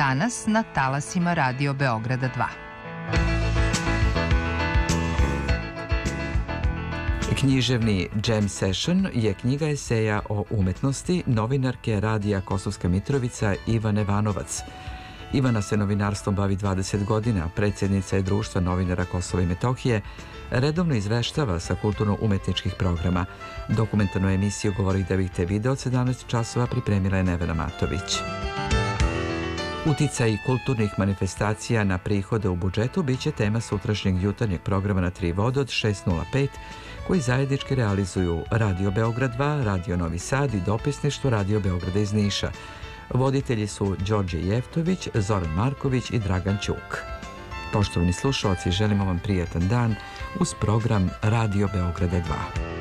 danas na talasima Radio Beograda 2. Književni Jam Session je knjiga eseja o umetnosti novinarke Radija Kosovska Mitrovica Ivane Vanovac. Ivana se novinarstvom bavi 20 godina, predsjednica je Društva novinara Kosova i Metohije, redovno izveštava sa kulturno-umetničkih programa. Dokumentarnu emisiju Govori da vidite video od 17 časova pripremila je Nevena Matović. Uticaj kulturnih manifestacija na prihode u budžetu biće tema sutrašnjeg jutarnjeg programa na 3 vode od 6:05, koji zajednički realizuju Radio Beograd 2, Radio Novi Sad i dopisništvo Radio Beograda iz Niša. Voditelji su Đorđe Jeftović, Zoran Marković i Dragan Ćuk. Poštovani slušalci, želimo vam prijatan dan uz program Radio Beograda 2.